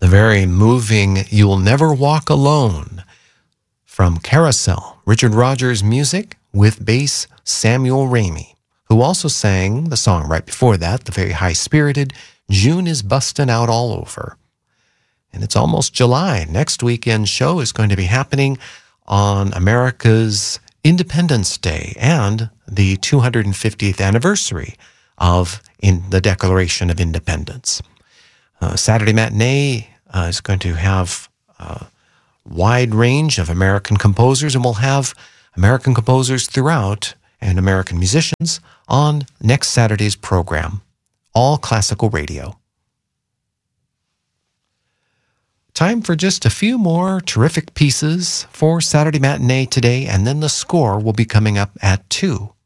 very moving You'll Never Walk Alone from Carousel, Richard Rodgers music with bass Samuel Ramey, who also sang the song right before that, the very high-spirited June is Bustin' Out All Over. And it's almost July. Next weekend's show is going to be happening on America's Independence Day and the 250th anniversary of the Declaration of Independence. Saturday Matinee is going to have a wide range of American composers, and we'll have American composers throughout and American musicians on next Saturday's program, all classical radio. Time for just a few more terrific pieces for Saturday Matinee today, and then the score will be coming up at 2.